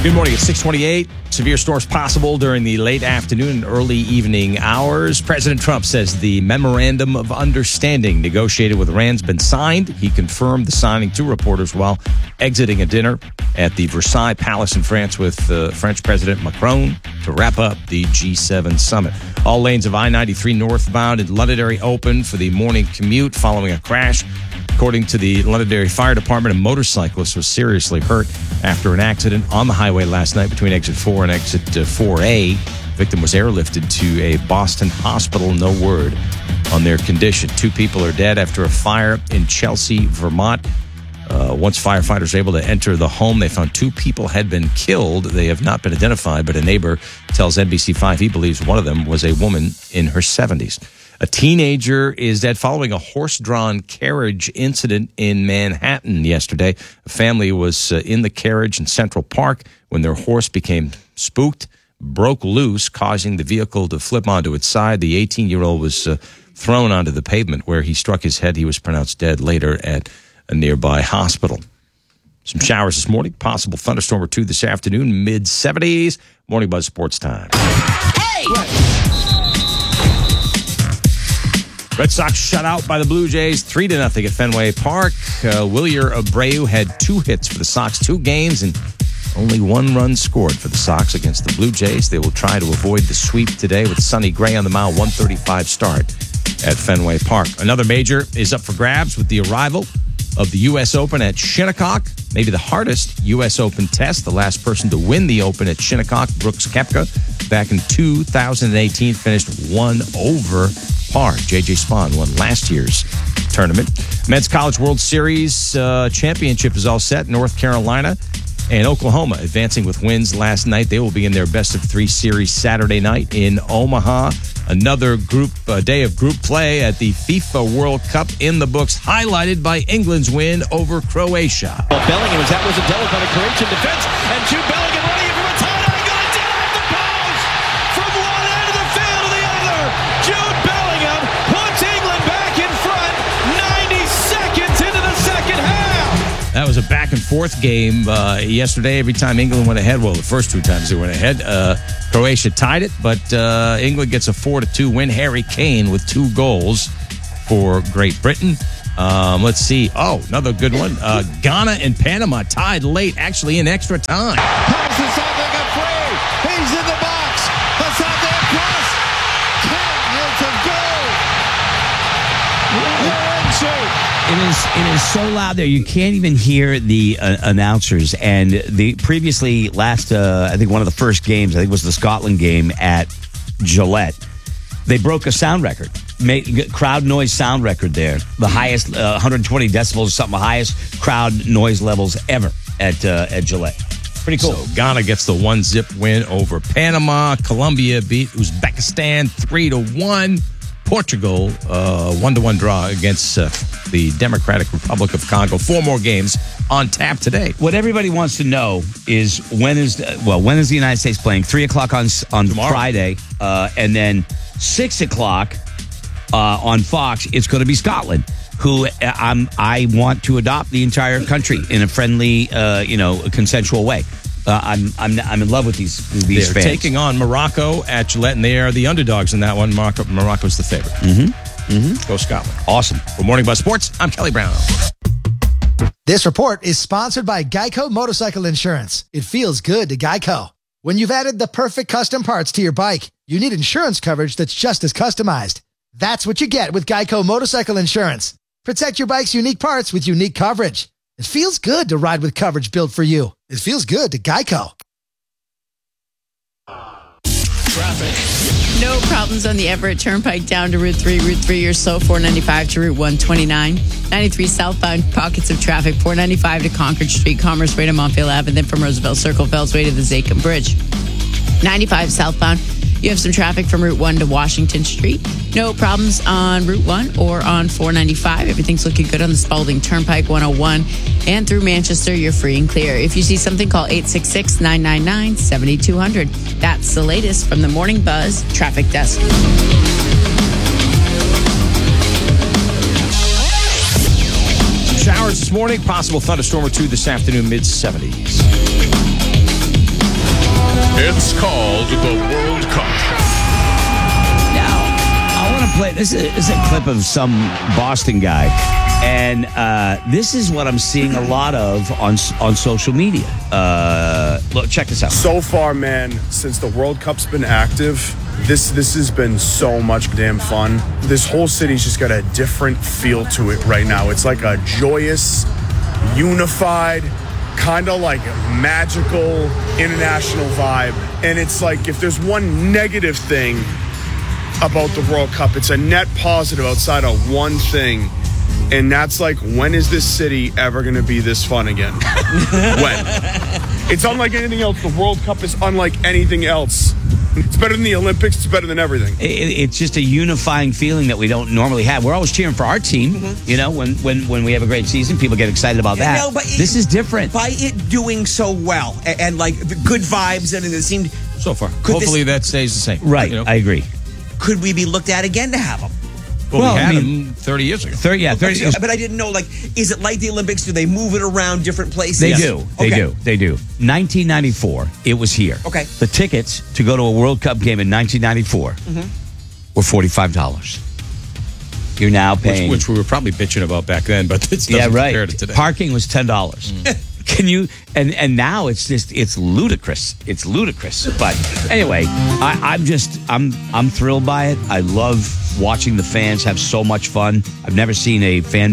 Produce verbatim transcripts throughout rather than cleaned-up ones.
Good morning. It's six twenty-eight. Severe storms possible during the late afternoon and early evening hours. President Trump says the memorandum of understanding negotiated with Iran's been signed. He confirmed the signing to reporters while exiting a dinner at the Versailles Palace in France with uh, French President Macron to wrap up the G seven summit. All lanes of I ninety-three northbound in Londonderry open for the morning commute following a crash. According to the Londonderry Fire Department, a motorcyclist was seriously hurt after an accident on the highway last night between exit four and exit uh, four A. The victim was airlifted to a Boston hospital. No word on their condition. Two people are dead after a fire in Chelsea, Vermont. Uh, once firefighters were able to enter the home, they found two people had been killed. They have not been identified, but a neighbor tells N B C five he believes one of them was a woman in her seventies. A teenager is dead following a horse-drawn carriage incident in Manhattan yesterday. A family was uh, in the carriage in Central Park when their horse became spooked, broke loose, causing the vehicle to flip onto its side. The eighteen-year-old was uh, thrown onto the pavement where he struck his head. He was pronounced dead later at a nearby hospital. Some showers this morning, possible thunderstorm or two this afternoon, mid seventies. Morning Buzz Sports Time. Hey! Red Sox shut out by the Blue Jays, three to nothing at Fenway Park. Uh, Wilyer Abreu had two hits for the Sox, two games, and only one run scored for the Sox against the Blue Jays. They will try to avoid the sweep today with Sonny Gray on the mound, one thirty-five start at Fenway Park. Another major is up for grabs with the arrival of the U S Open at Shinnecock, maybe the hardest U S Open test. The last person to win the Open at Shinnecock, Brooks Koepka, back in two thousand eighteen, finished one over par. J J Spaun won last year's tournament. Men's College World Series uh, championship is all set. North Carolina and Oklahoma advancing with wins last night. They will be in their best of three series Saturday night in Omaha. Another group uh, day of group play at the FIFA World Cup in the books, highlighted by England's win over Croatia. Well, Bellingham was that was a double by the Croatian defense, and Jude Bellingham running in from a tight angle and down at the post from one end of the field to the other. Jude Bellingham puts England back in front ninety seconds into the second half. That was a back and forth game uh, yesterday. Every time England went ahead, well, the first two times they went ahead, uh, Croatia tied it, but uh, England gets a four to two win. Harry Kane with two goals for Great Britain. Um, let's see. Oh, another good one. Uh, Ghana and Panama tied late, actually in extra time. Comes the South Africa free. He's in the box. The South Africa cross. Kane hits a goal. We're in shape. It is it is so loud there you can't even hear the uh, announcers. And the previously last uh, I think one of the first games I think was the Scotland game at Gillette. They broke a sound record, made, crowd noise sound record there, the highest uh, one hundred twenty decibels, something the highest crowd noise levels ever at uh, at Gillette. Pretty cool. So Ghana gets the one zip win over Panama. Colombia beat Uzbekistan three to one. Portugal, uh, one-to-one draw against uh, the Democratic Republic of Congo. Four more games on tap today. What everybody wants to know is when is well when is the United States playing? Three o'clock on on Tomorrow. Friday, uh, and then six o'clock uh, on Fox. It's going to be Scotland, who I'm I want to adopt the entire country in a friendly, uh, you know, consensual way. Uh, I'm I'm I'm in love with these these They're fans. taking on Morocco at Gillette, and they are the underdogs in that one. Morocco, Morocco's the favorite. Mm-hmm. Mm-hmm. Go Scotland. Awesome. For Morning Buzz Sports, I'm Kelly Brown. This report is sponsored by Geico Motorcycle Insurance. It feels good to Geico. When you've added the perfect custom parts to your bike, you need insurance coverage that's just as customized. That's what you get with Geico Motorcycle Insurance. Protect your bike's unique parts with unique coverage. It feels good to ride with coverage built for you. It feels good to Geico. Traffic. No problems on the Everett Turnpike down to Route three. Route three, you're slow. four ninety-five to Route one twenty-nine. ninety-three southbound, pockets of traffic. four ninety-five to Concord Street, Commerce Way to Montfield Ave, and then from Roosevelt Circle, Fells Way to the Zakim Bridge. ninety-five southbound, you have some traffic from Route one to Washington Street. No problems on Route one or on four ninety-five. Everything's looking good on the Spalding Turnpike, one oh one. And through Manchester, you're free and clear. If you see something, call eight six six, nine nine nine, seven two zero zero. That's the latest from the Morning Buzz Traffic Desk. Showers this morning, possible thunderstorm or two this afternoon, mid seventies. It's called the World Cup. Now, I want to play. This is, this is a clip of some Boston guy, and uh, this is what I'm seeing a lot of on on social media. Uh, look, check this out. So far, man, since the World Cup's been active, this this has been so much damn fun. This whole city's just got a different feel to it right now. It's like a joyous, unified, kind of like a magical international vibe. And it's like, if there's one negative thing about the World Cup, it's a net positive outside of one thing. And that's like, when is this city ever going to be this fun again? When? It's unlike anything else. The World Cup is unlike anything else. It's better than the Olympics. It's better than everything. It, it's just a unifying feeling that we don't normally have. We're always cheering for our team. Mm-hmm. You know, when, when when we have a great season, people get excited about that. No, but it, this is different. By it doing so well and, and like the good vibes and it seemed so far. Hopefully this, that stays the same. Right, you know? I agree. Could we be looked at again to have them? Well, Well, we had I mean, them thirty years ago. thirty, yeah, thirty. But, but I didn't know, like, is it like the Olympics? Do they move it around different places? They do. They Okay. do. They do. nineteen ninety-four, it was here. Okay. The tickets to go to a World Cup game in nineteen ninety-four Mm-hmm. were forty-five dollars. You're now paying. Which, which we were probably bitching about back then, but it's doesn't yeah, right. compare to today. Parking was ten dollars. Can you? And and now it's just it's ludicrous. It's ludicrous. But anyway, I, I'm just I'm I'm thrilled by it. I love watching the fans have so much fun. I've never seen a fan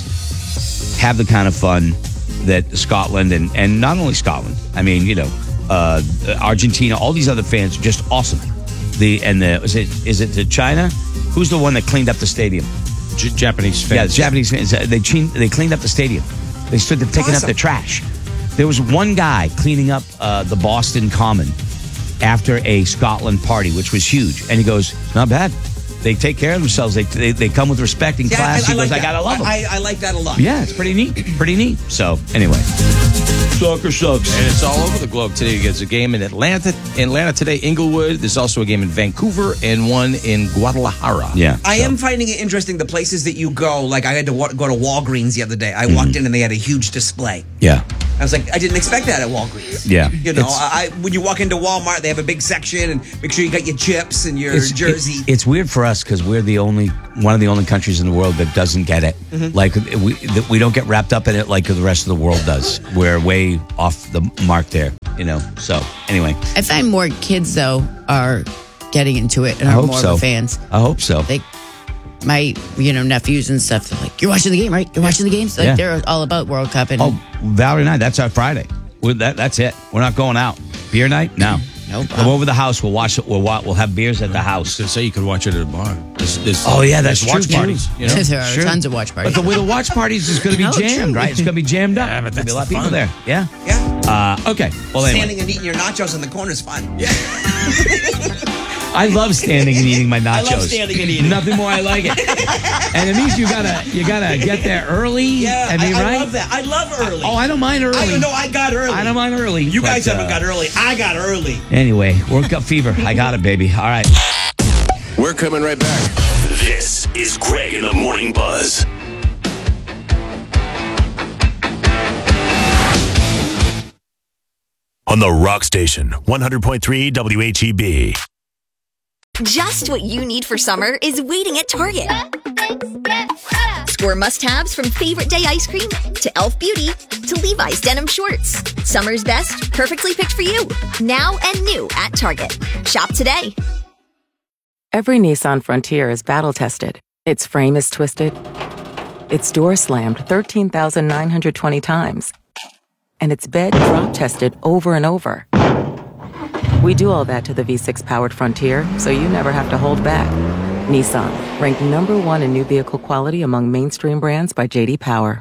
base have the kind of fun that Scotland and and not only Scotland. I mean, you know, uh, Argentina, all these other fans are just awesome. The and the is it is it to China? Who's the one that cleaned up the stadium? J- Japanese fans. Yeah, the Japanese fans. They cleaned, they cleaned up the stadium. They stood there taking Awesome. up the trash. There was one guy cleaning up uh, the Boston Common after a Scotland party, which was huge. And he goes, not bad. They take care of themselves. They they, they come with respect and Yeah, class. I, I he like goes, I that. gotta love them. I, I like that a lot. Yeah, it's pretty neat. Pretty neat. So, anyway. Soccer sucks. And it's all over the globe today. There's a game in Atlanta, Atlanta today, Inglewood. There's also a game in Vancouver and one in Guadalajara. Yeah. I so. am finding it interesting, the places that you go. Like, I had to wa- go to Walgreens the other day. I walked in and they had a huge display. Yeah. I was like, I didn't expect that at Walgreens. Yeah. You know, It's- I, when you walk into Walmart, they have a big section and make sure you got your chips and your It's, jersey. it- it's weird for us because we're the only one of the only countries in the world that doesn't get it. Mm-hmm. Like we that we don't get wrapped up in it like the rest of the world does. We're way off the mark there, you know. So anyway, I find more kids though are getting into it and I are hope more so. fans. I hope so. They, my you know nephews and stuff. They're like, "You're watching the game, right? You're watching the games." Like Yeah. they're all about World Cup and Oh, Valerie and I, that's our Friday. We're, that, that's it. We're not going out. Beer night? No. Nope. Come over to the house. We'll watch it. We'll wa- we'll have beers at the I house. was going to say you could watch it at a bar. There's, there's, Oh, yeah, that's there's watch true, parties. too. You know? there are Sure. tons of watch parties. But the way the watch parties is going to be Oh, true. jammed, right? It's going to be jammed up. Yeah, but There'll be a that's lot of people fun. there. Yeah. yeah. Uh, okay. Well, anyway. Standing and eating your nachos in the corner is fun. Yeah. I love standing and eating my nachos. I love standing and eating. Nothing more I like it. And it means you gotta you gotta get there early. Yeah, I mean, I, I right? love that. I love early. Oh, I don't mind early. I don't know. I got early. I don't mind early. You guys but, haven't uh, got early. I got early. Anyway, World Cup fever. I got it, baby. All right. We're coming right back. This is Greg in the Morning Buzz. On the Rock Station, one hundred point three W H E B. Just what you need for summer is waiting at Target. Score must-haves from favorite day ice cream to Elf Beauty to Levi's denim shorts. Summer's best, perfectly picked for you. Now and new at Target. Shop today. Every Nissan Frontier is battle-tested. Its frame is twisted. Its door slammed thirteen thousand nine hundred twenty times. And its bed drop-tested over and over. We do all that to the V six powered Frontier, so you never have to hold back. Nissan, ranked number one in new vehicle quality among mainstream brands by J D Power.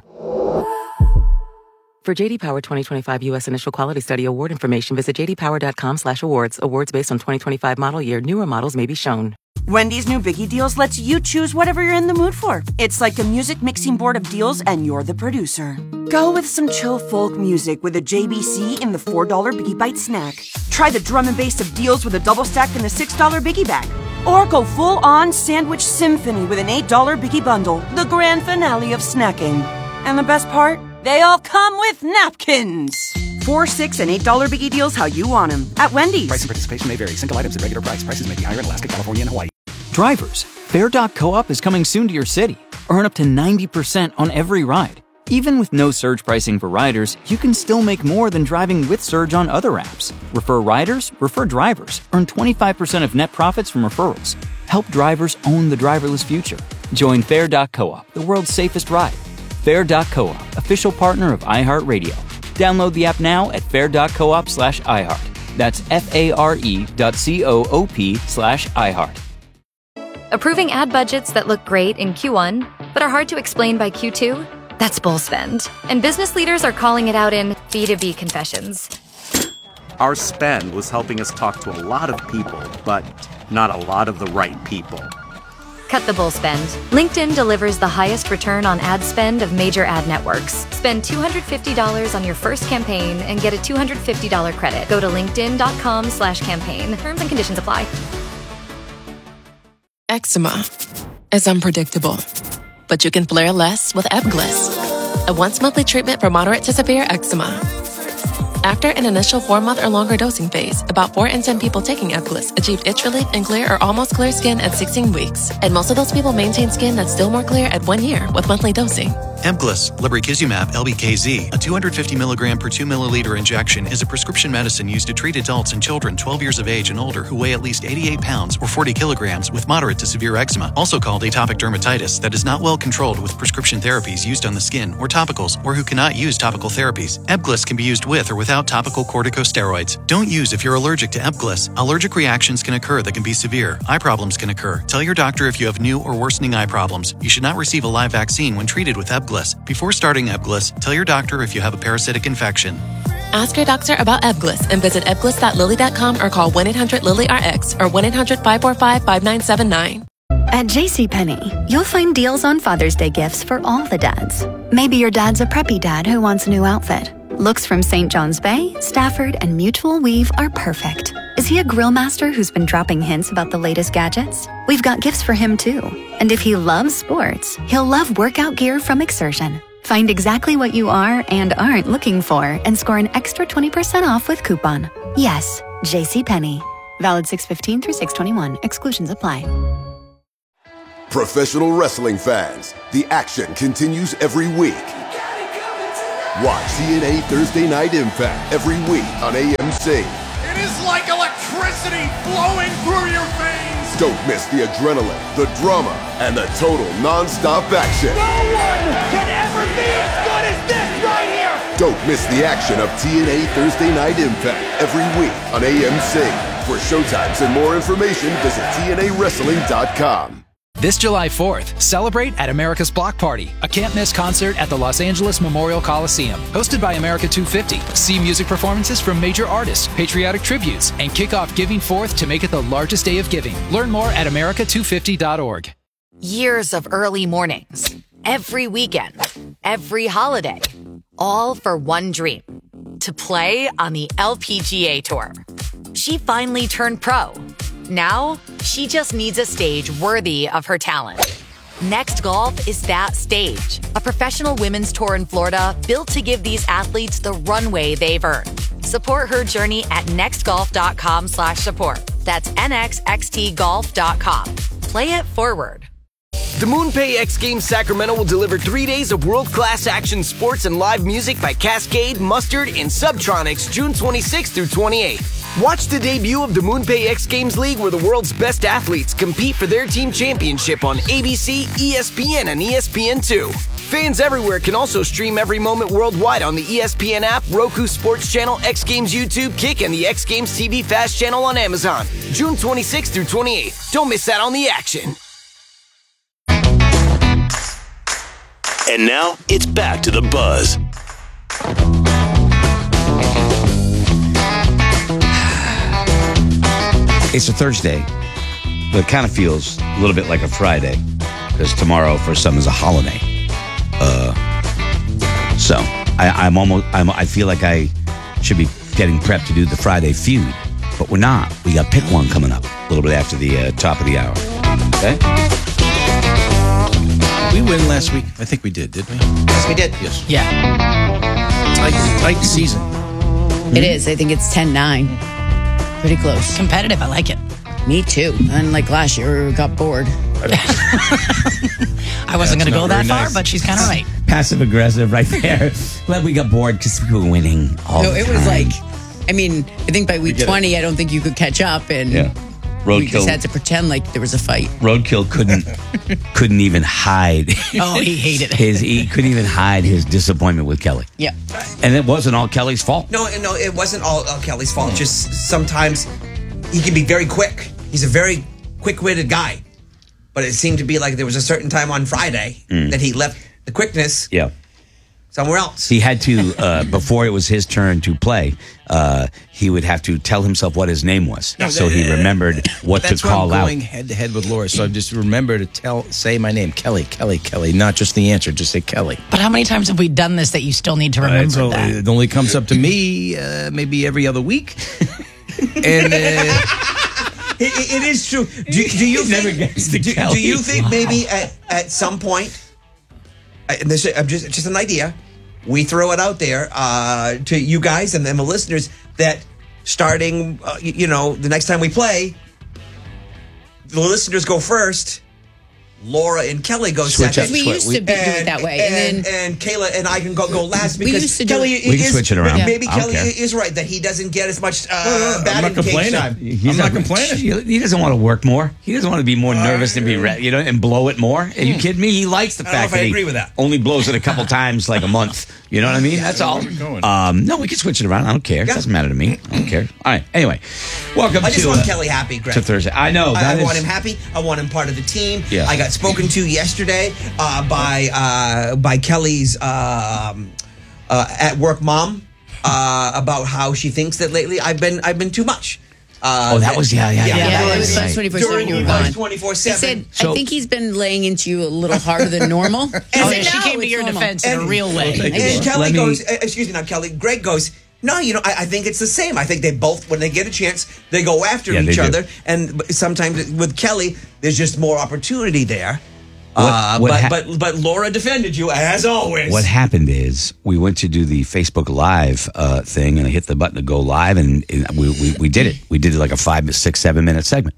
For J D Power twenty twenty-five U S Initial Quality Study Award information, visit j d power dot com slash awards. Awards based on twenty twenty-five model year. Newer models may be shown. Wendy's new Biggie Deals lets you choose whatever you're in the mood for. It's like a music mixing board of deals, and you're the producer. Go with some chill folk music with a J B C in the four dollar Biggie Bite snack. Try the drum and bass of deals with a double stack in the six dollar Biggie Bag. Or go full-on sandwich symphony with an eight dollar Biggie Bundle, the grand finale of snacking. And the best part? They all come with napkins. Four, six, and eight dollar biggie deals how you want them at Wendy's. Price and participation may vary. Single items at regular price. Prices may be higher in Alaska, California, and Hawaii. Drivers, Fair dot co-op is coming soon to your city. Earn up to ninety percent on every ride. Even with no surge pricing for riders, you can still make more than driving with Surge on other apps. Refer riders, refer drivers. Earn twenty-five percent of net profits from referrals. Help drivers own the driverless future. Join Fair dot co-op, the world's safest ride. Fair dot co-op, official partner of iHeartRadio. Download the app now at fair dot coop slash iHeart. That's F-A-R-E dot C-O-O-P slash iHeart. Approving ad budgets that look great in Q one, but are hard to explain by Q two? That's bull spend. And business leaders are calling it out in B two B confessions. Our spend was helping us talk to a lot of people, but not a lot of the right people. Cut the bull spend. LinkedIn delivers the highest return on ad spend of major ad networks. Spend two hundred fifty dollars on your first campaign and get a two hundred fifty dollars credit. Go to linkedin.com slash campaign. Terms and conditions apply. Eczema is unpredictable, but you can flare less with Ebglyss, a once-monthly treatment for moderate to severe eczema. After an initial four-month or longer dosing phase, about four in ten people taking Ebglyss achieved itch relief and clear or almost clear skin at sixteen weeks, and most of those people maintain skin that's still more clear at one year with monthly dosing. Ebglyss, lebrikizumab L B K Z, a two hundred fifty milligram per two milliliter injection, is a prescription medicine used to treat adults and children twelve years of age and older who weigh at least eighty-eight pounds or forty kilograms with moderate to severe eczema, also called atopic dermatitis, that is not well controlled with prescription therapies used on the skin or topicals, or who cannot use topical therapies. Ebglyss can be used with or without topical corticosteroids. Don't use if you're allergic to Ebglyss. Allergic reactions can occur that can be severe. Eye problems can occur. Tell your doctor if you have new or worsening eye problems. You should not receive a live vaccine when treated with Ebglyss. Before starting Ebglyss, tell your doctor if you have a parasitic infection. Ask your doctor about Ebglyss and visit ebglyss dot lilly dot com or call one eight hundred lilly R X or one eight hundred five four five five nine seven nine. At JCPenney, you'll find deals on Father's Day gifts for all the dads. Maybe your dad's a preppy dad who wants a new outfit. Looks from Saint John's Bay, Stafford, and Mutual Weave are perfect. Is he a grill master who's been dropping hints about the latest gadgets? We've got gifts for him too. And if he loves sports, he'll love workout gear from Exertion. Find exactly what you are and aren't looking for and score an extra twenty percent off with coupon. Yes, JCPenney. Valid six fifteen through six twenty-one. Exclusions apply. Professional wrestling fans, the action continues every week. Watch T N A Thursday Night Impact every week on A M C. It is like electricity flowing through your veins. Don't miss the adrenaline, the drama, and the total non-stop action. No one can ever be as good as this right here. Don't miss the action of T N A Thursday Night Impact every week on A M C. For showtimes and more information, visit T N A wrestling dot com. This July fourth, celebrate at America's Block Party, a can't-miss concert at the Los Angeles Memorial Coliseum. Hosted by America two fifty. See music performances from major artists, patriotic tributes, and kick off Giving Forth to make it the largest day of giving. Learn more at america two fifty dot org. Years of early mornings, every weekend, every holiday, all for one dream, to play on the L P G A Tour. She finally turned pro. Now, she just needs a stage worthy of her talent. Next Golf is that stage. A professional women's tour in Florida built to give these athletes the runway they've earned. Support her journey at nextgolf.com slash support. That's nxxt golf dot com. Play it forward. The MoonPay X Games Sacramento will deliver three days of world-class action sports and live music by Cascade, Mustard, and Subtronics June twenty-sixth through twenty-eighth. Watch the debut of the MoonPay X Games League, where the world's best athletes compete for their team championship on A B C, E S P N, and E S P N two. Fans everywhere can also stream every moment worldwide on the E S P N app, Roku Sports Channel, X Games YouTube, Kick, and the X Games T V Fast Channel on Amazon. June twenty-sixth through twenty-eighth. Don't miss out on the action. And now, it's back to the buzz. It's a Thursday, but it kind of feels a little bit like a Friday because tomorrow for some is a holiday. Uh, so I, I'm almost, I'm, I feel like I should be getting prepped to do the Friday feud, but we're not. We got Pick One coming up a little bit after the uh, top of the hour. Okay. We win last week. I think we did, didn't we? Yes, we did. Yes. Yeah. Tight, tight season. It is. I think it's ten nine. Pretty close. Competitive. I like it. Me too. Unlike last year, we got bored. I wasn't That's going to go not that very far, nice. but she's kind of right. Passive aggressive right there. Glad we got bored because we were winning all No, the it time. was like, I mean, I think by week get it. twenty, I don't think you could catch up, and Yeah. we just Roadkill. had to pretend like there was a fight. Roadkill couldn't couldn't even hide. Oh, he hated it. His he couldn't even hide his disappointment with Kelly. Yeah. And it wasn't all Kelly's fault. No, no, it wasn't all uh, Kelly's fault. Just sometimes he can be very quick. He's a very quick-witted guy. But it seemed to be like there was a certain time on Friday Mm. that he left the quickness Yeah. somewhere else. He had to, uh, before it was his turn to play, uh, he would have to tell himself what his name was. No, so he remembered what to That's call why I'm out. going head to head with Laura. So I just remember to tell, say my name, Kelly, Kelly, Kelly, not just the answer, just say Kelly. But how many times have we done this that you still need to remember Uh, so that? it only comes up to me uh, maybe every other week. and uh, It, it- it is true. Do, do you Never think? gets to do, Kelly. do you think maybe at, at some point, uh, and this is just just an idea, we throw it out there uh, to you guys and then the listeners that starting, uh, you, you know, the next time we play, the listeners go first. Laura and Kelly go Switch second. up, We switch- used to be, do it that way, and, and, then and Kayla and I can go, go last We because used to do Kelly it- We can is, switch it around. Maybe I don't Kelly care. is right that he doesn't get as much uh, I'm batting not cage complaining. time. He's I'm not complaining. He doesn't want to work more. He doesn't want to be more nervous and be, re- you know, and blow it more. Are you kidding me? He likes the I don't know fact if I that he agree with that. only blows it a couple times, like a month. You know what I mean? That's all. where we're going. Um, no, we can switch it around. I don't care. It Yeah. doesn't matter to me. I don't care. All right. Anyway, welcome I just to want uh, Kelly happy, Greg. to Thursday. I know. I, that I want is- him happy. I want him part of the team. Yeah. I got spoken to yesterday uh, by uh, by Kelly's uh, um, uh, at work mom uh, about how she thinks that lately I've been I've been too much. Uh, Oh, that was- yeah, yeah, yeah. yeah, Right, it was right. twenty four seven. You were gone. twenty-four They seven. said, So- I think he's been laying into you a little harder than normal. Oh, I yeah, said, she "No, came to it's your normal." defense in a And- real way. And did. Kelly Let me- goes, uh, excuse me, not Kelly. Greg goes, no, you know, I, I think it's the same. I think they both, when they get a chance, they go after Yeah, they each do. other. And b- sometimes with Kelly, there's just more opportunity there. What- uh, what but, hap- but but Laura defended you as always. What happened is we went to do the Facebook Live uh, thing, and I hit the button to go live, and, and we, we we did it. We did it like a five, six, seven minute segment,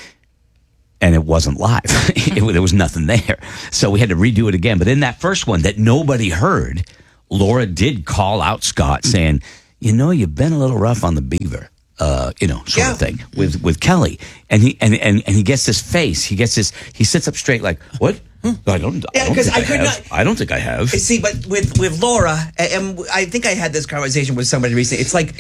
and it wasn't live. it, there was nothing there, so we had to redo it again. But in that first one that nobody heard, Laura did call out Scott, saying, "You know, you've been a little rough on the Beaver." Uh, you know, sort Yeah. of thing with with Kelly, and he and, and and he gets this face. He gets this. He sits up straight, like, "What? I don't. I Yeah, don't 'cause think I I, could have. not- I don't think I have." See, but with with Laura, and I think I had this conversation with somebody recently. It's like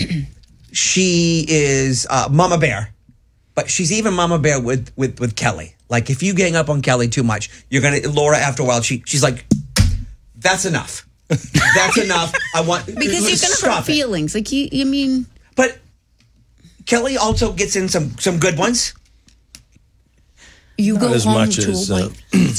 she is uh, Mama Bear, but she's even Mama Bear with with with Kelly. Like if you gang up on Kelly too much, you're gonna Laura after a while. She she's like, that's enough. That's enough. I want Because you're going to stop hurt it. feelings. Like, you, you mean... But Kelly also gets in some some good ones. You Not go as home much to as, a uh, white...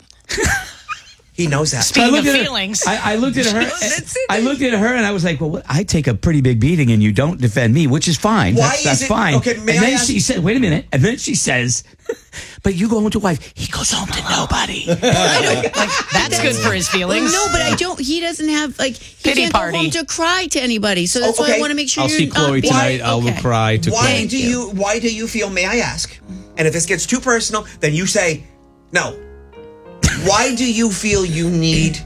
He knows that. Speaking I of looked at her- feelings. I, I looked at her. I looked at her and I was like, "Well, what, I take a pretty big beating, and you don't defend me, which is fine. Why that's is that's it- fine." okay, may and I then ask- she said, "Wait a minute." And then she says, "But you go home to wife. He goes home to nobody." That's good for his feelings. No, but I don't. He doesn't have like he Pity can't party. go home to cry to anybody. So that's Oh, why I okay. want to make sure I'll you're see not Chloe being- tonight. I will Okay. cry to Why Chloe. Thank do you. you why do you feel, may I ask? And if this gets too personal, then you say no. Why do you feel you need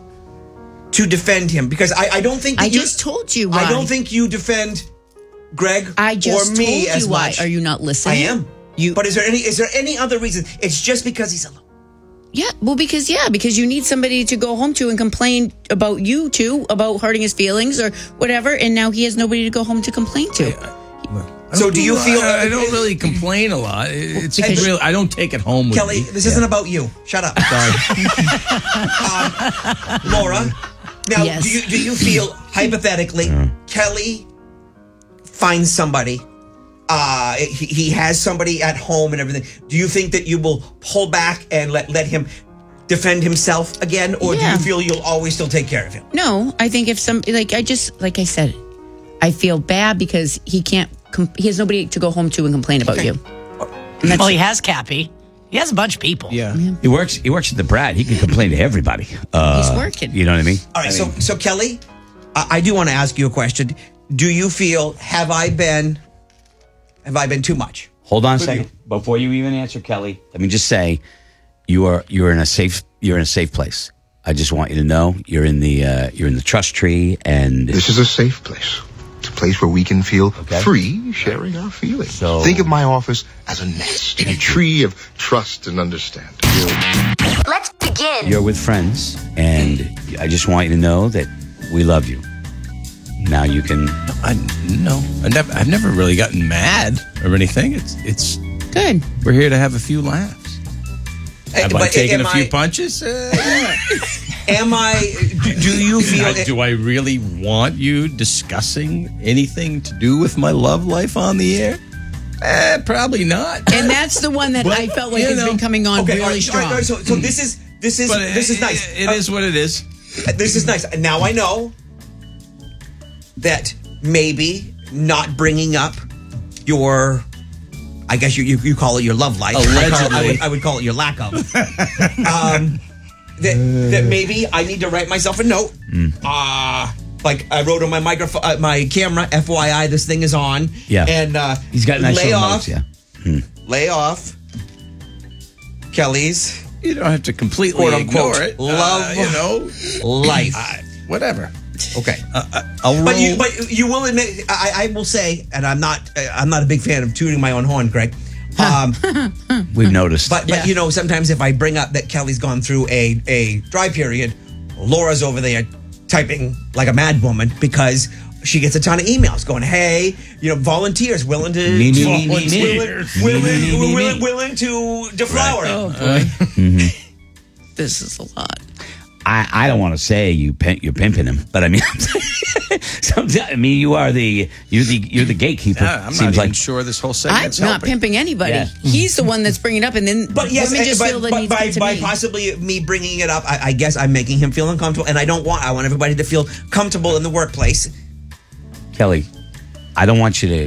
to defend him? Because I, I don't think that I you- just told you I why. don't think you defend Greg I just or me told as you why. much. Are you not listening? I am. You. But is there any is there any other reason? It's just because he's alone. Yeah, well, because yeah, because you need somebody to go home to and complain about you two about hurting his feelings or whatever, and now he has nobody to go home to complain to. So do you feel I, I don't really complain a lot. It's Because- real. I don't take it home with Kelly, me. this isn't about you. Shut up. Sorry. um, Laura, now Yes. do you do you feel hypothetically Kelly finds somebody? Uh, he, he has somebody at home and everything. Do you think that you will pull back and let let him defend himself again, or do Yeah. you feel you'll always still take care of him? No, I think if some like I just like I said, I feel bad because he can't. Com- he has nobody to go home to and complain about you. And that's- Well, he has Cappy. He has a bunch of people. Yeah. He works. He works at the Brad. He can complain to everybody. Uh, He's working. You know what I mean? All right, so so Kelly, I, I do want to ask you a question. do you feel, have I been, have I been too much? Hold on a With second. you? Before you even answer, Kelly, let me just say you are you're in a safe you're in a safe place. I just want you to know you're in the uh, you're in the trust tree, and this is a safe place. It's a place where we can feel free sharing our feelings. So- Think of my office as a nest, a tree of trust and understanding. Let's begin. you're with friends, and I just want you to know that we love you. Now you can. I no, I never, I've never really gotten mad or anything. It's it's good. We're here to have a few laughs. Have I but taken am a few I- punches? Uh, yeah. Am I, do, do you feel... I- do I really want you discussing anything to do with my love life on the air? Eh, probably not. And that's the one that But, I felt like you has know, been coming on Okay, really all right, all strong. right, all right, so, so this is, this is, But this is it- nice. It is what it is. This is nice. Now I know that maybe not bringing up your, I guess you you, you call it your love life. I, call, I, Allegedly. would, I would call it your lack of. um, that that maybe I need to write myself a note. Uh, like I wrote on my microphone, uh, my camera. F Y I, this thing is on. Yeah. And uh, He's got nice lay little off, notes. Yeah. lay off. Kelly's. You don't have to completely Quote, unquote, ignore it. love, Uh, you know, life. I- whatever. Okay. Uh, I'll roll. But you, but you will admit, I, I will say, and I'm not, uh, I'm not a big fan of tooting my own horn, Greg. Um, We've noticed. but, but you know, sometimes if I bring up that Kelly's gone through a a dry period, Laura's over there typing like a mad woman because she gets a ton of emails going, "Hey, you know, volunteers willing to Me, me, me, me, willing, me. willing, Me, willing, me, me, me, willing, me. willing to deflower." Oh boy, Mhm. this is a lot. I, I don't want to say you pimp, you're pimping him, but I mean, sometimes, I mean, you are the you're the you're the gatekeeper. Yeah, I'm Seems not even like sure this whole I'm segment's not helping. pimping anybody. Yeah. He's the one that's bringing it up, and then But yes, women just but, feel the but need by, to by me. possibly me bringing it up, I, I guess I'm making him feel uncomfortable, and I don't want. I want everybody to feel comfortable in the workplace. Kelly, I don't want you to.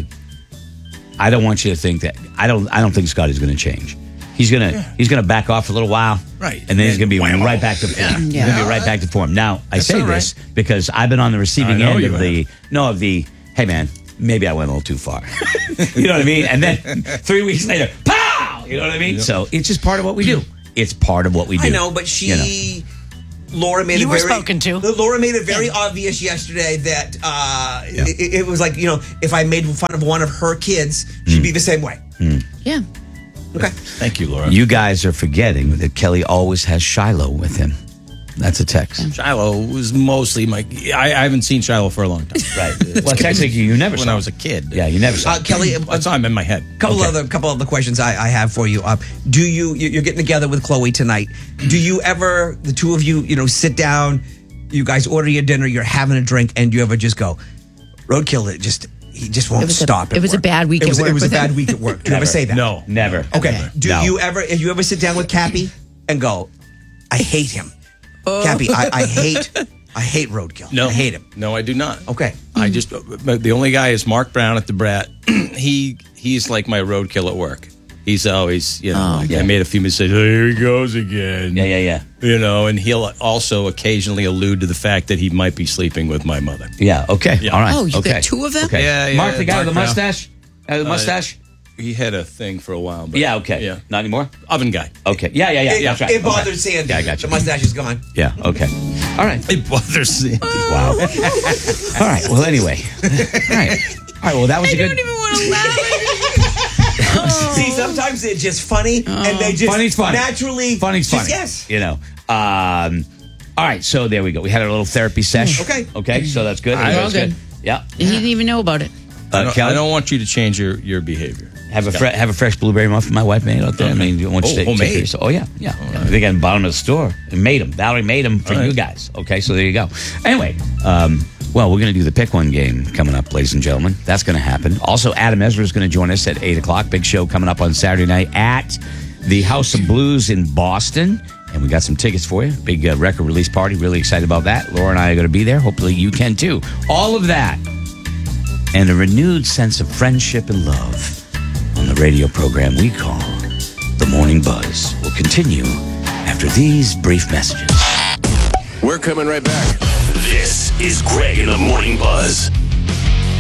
I don't want you to think that. I don't. I don't think Scotty's going to change. He's gonna. Yeah. He's gonna back off for a little while, Right. And then he's gonna be Whammo. right back to form. Yeah. He's gonna be right back to form. Now, I That's say all this because I've been on the receiving I know end you of the no of the. Hey, man, maybe I went a little too far. You know what I mean? And then three weeks later, pow! You know what I mean? Yep. So it's just part of what we do. It's part of what we do. I know, but she, You know. Laura made You it were very. spoken to. Laura made it very obvious yesterday that uh, it, it was like, you know, if I made fun of one of her kids, she'd be the same way. Yeah. Okay. Thank you, Laura. You guys are forgetting that Kelly always has Shiloh with him. That's a text. Shiloh was mostly my. I, I haven't seen Shiloh for a long time. Right. Well, technically, you never when saw I him. was a kid. Yeah, you never saw Uh, him. Kelly, a I saw him in my head. couple Okay. other couple other questions I, I have for you. Uh, do you you- you're getting together with Chloe tonight? Do you ever, the two of you, you know, sit down, you guys order your dinner, you're having a drink, and you ever just go, Roadkill? It just he just won't It was a- stop. at it was a work." bad week It at was, work It was a with him. bad week at work. Do you ever Never. say that? No. Never. Okay. Do No. you ever, if you ever sit down with Cappy and go, I hate him. Cappy, I, I hate, I hate Roadkill. No, I hate him. No, I do not. Okay. I just but the only guy is Mark Brown at the Brat. he he's like my roadkill at work. He's always, you know, Oh, like yeah. I made a few mistakes. Oh, here he goes again. Yeah, yeah, yeah. You know, and he'll also occasionally allude to the fact that he might be sleeping with my mother. Yeah, okay. Yeah. All right. Oh, you okay. got two of them? Okay. Yeah, yeah, Mark, the guy with the Mark Brown. mustache? Uh, the Uh, mustache? He had a thing for a while. But yeah, okay. Yeah. Not anymore? Oven guy. Okay. Yeah, yeah, yeah. It, That's right. it bothered okay. Sandy. Yeah, I got you. The mustache is gone. Yeah, okay. All right. It bothers Sandy. Wow. All right. Well, anyway. All right. All right. Well, that was I a good. don't even want to laugh. See, sometimes they're just funny, and they just Funny's funny. naturally. Funny's just, funny. Yes. You know. Um, all right. So there we go. We had a little therapy sesh. Okay. Okay. So that's good. I- That's All good. Yeah. He didn't even know about it. I Uh, don't, Kelly, I don't want you to change your, your behavior. have a fre- have a fresh blueberry muffin my wife made out there. I mean, you want you Oh, to take homemade. care of yourself. Oh yeah, yeah. yeah. They got them bottom of the store and made them. Valerie made them for All right. you guys. Okay, so there you go. Anyway, um, well, we're going to do the pick one game coming up, ladies and gentlemen. That's going to happen. Also, Adam Ezra is going to join us at eight o'clock. Big show coming up on Saturday night at the House of Blues in Boston. And we got some tickets for you. Big uh, record release party. Really excited about that. Laura and I are going to be there. Hopefully you can too. All of that and a renewed sense of friendship and love on the radio program we call The Morning Buzz will continue after these brief messages. We're coming right back. This is Greg in the Morning Buzz.